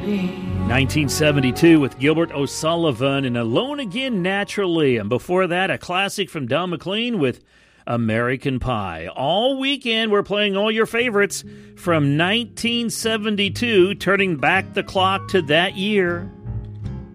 1972 with Gilbert O'Sullivan and Alone Again Naturally. And before that, a classic from Don McLean with American Pie. All weekend, we're playing all your favorites from 1972, turning back the clock to that year.